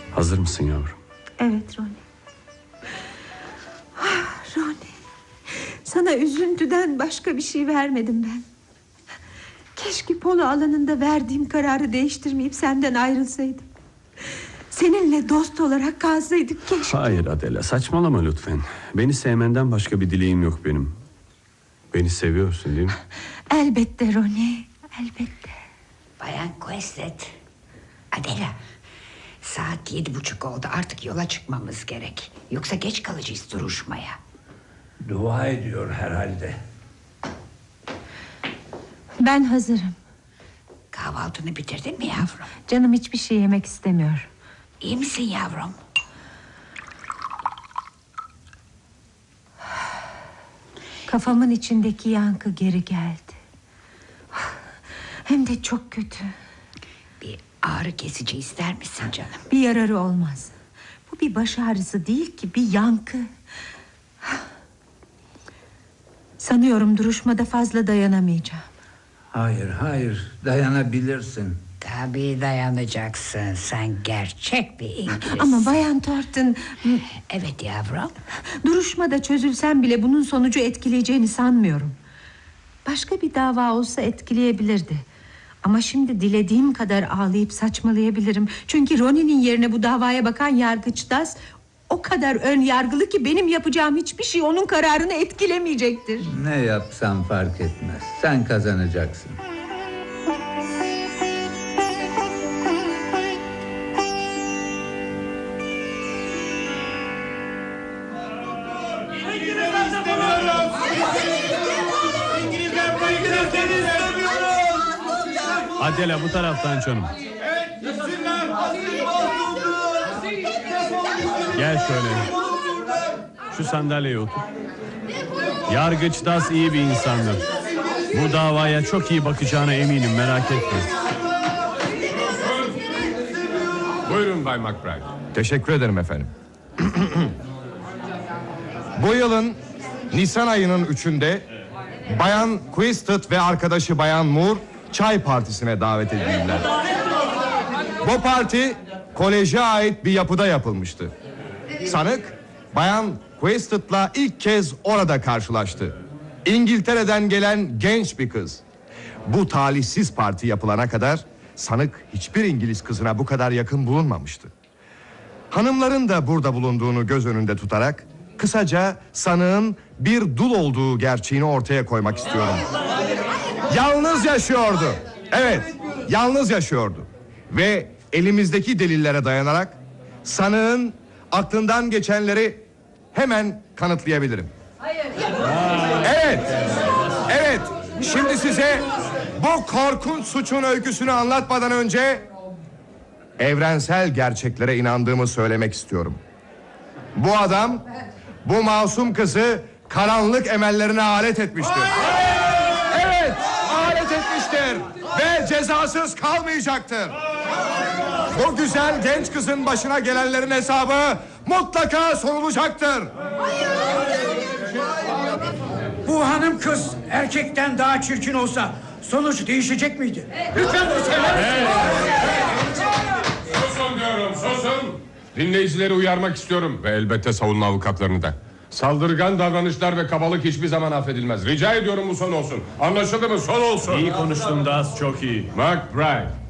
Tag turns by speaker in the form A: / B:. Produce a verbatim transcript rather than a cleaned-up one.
A: Hazır mısın yavrum?
B: Evet Ronnie. Ah, Ronnie, sana üzüntüden başka bir şey vermedim ben. Keşke polo alanında verdiğim kararı değiştirmeyip senden ayrılsaydım. Seninle dost olarak kalsaydık keşke.
A: Hayır Adela, saçmalama lütfen. Beni sevmenden başka bir dileğim yok benim. Beni seviyorsun değil mi?
B: Elbette Ronnie, elbette.
C: Bayan Questet, Adela, saat yedi buçuk oldu, artık yola çıkmamız gerek. Yoksa geç kalacağız duruşmaya.
D: Dua ediyor herhalde.
B: Ben hazırım.
C: Kahvaltını bitirdin mi yavrum?
B: Canım hiçbir şey yemek istemiyor.
C: İyi misin yavrum?
B: Kafamın içindeki yankı geri geldi. Hem de çok kötü.
C: Bir ağrı kesici ister misin canım?
B: Bir yararı olmaz. Bu bir baş ağrısı değil ki, bir yankı. Sanıyorum duruşmada fazla dayanamayacağım.
D: Hayır hayır, dayanabilirsin.
C: Tabii dayanacaksın, sen gerçek bir İngiliz.
B: Ama Bayan Thornton...
C: Evet yavrum.
B: Duruşmada çözülsem bile bunun sonucu etkileyeceğini sanmıyorum. Başka bir dava olsa etkileyebilirdi. Ama şimdi dilediğim kadar ağlayıp saçmalayabilirim. Çünkü Ronnie'nin yerine bu davaya bakan yargıç Das o kadar ön yargılı ki benim yapacağım hiçbir şey onun kararını etkilemeyecektir.
D: Ne yapsam fark etmez, sen kazanacaksın.
A: Adela bu taraftan canım. Gel şöyle. Şu sandalyeye otur. Yargıç Das iyi bir insandır. Bu davaya çok iyi bakacağına eminim, merak etme.
E: Buyurun Bay McBride.
F: Teşekkür ederim efendim. Bu yılın Nisan ayının üçünde Bayan Quested ve arkadaşı Bayan Moore çay partisine davet edildiler. Bu parti koleje ait bir yapıda yapılmıştı. Sanık Bayan Quested'la ilk kez orada karşılaştı. İngiltere'den gelen genç bir kız. Bu talihsiz parti yapılana kadar sanık hiçbir İngiliz kızına bu kadar yakın bulunmamıştı. Hanımların da burada bulunduğunu göz önünde tutarak kısaca sanığın bir dul olduğu gerçeğini ortaya koymak istiyorum. Yalnız yaşıyordu. Evet, yalnız yaşıyordu. Ve elimizdeki delillere dayanarak sanığın aklından geçenleri hemen kanıtlayabilirim. Evet, evet. Şimdi size bu korkunç suçun öyküsünü anlatmadan önce evrensel gerçeklere inandığımı söylemek istiyorum. Bu adam bu masum kızı karanlık emellerine alet etmiştir. Evet, alet etmiştir ve cezasız kalmayacaktır. Bu güzel genç kızın başına gelenlerin hesabı mutlaka sorulacaktır.
G: Bu hanım kız erkekten daha çirkin olsa sonuç değişecek miydi? Lütfen bu söyler.
E: Susun diyorum, susun. Dinleyicileri uyarmak istiyorum ve elbette savunma avukatlarını da. Saldırgan davranışlar ve kabalık hiçbir zaman affedilmez. Rica ediyorum bu son olsun. Anlaşıldı mı? Son olsun.
A: İyi konuştun Das, çok iyi.
E: McBride,